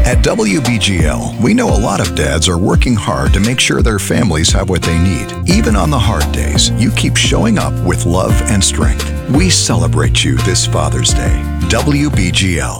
At WBGL, we know a lot of dads are working hard to make sure their families have what they need. Even on the hard days, you keep showing up with love and strength. We celebrate you this Father's Day. WBGL.